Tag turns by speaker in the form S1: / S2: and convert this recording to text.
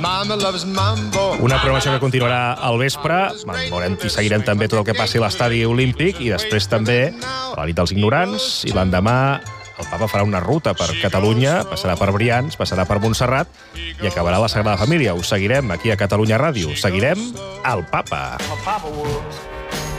S1: Una programació que continuarà al vespre. Veurem i seguirem també tot el que passi a l'estadi olímpic i després també a la nit dels ignorants i l'endemà el papa farà una ruta per Catalunya, passarà per Brians, passarà per Montserrat i acabarà a la Sagrada Família. Us seguirem aquí a Catalunya Ràdio. Seguirem al Papa.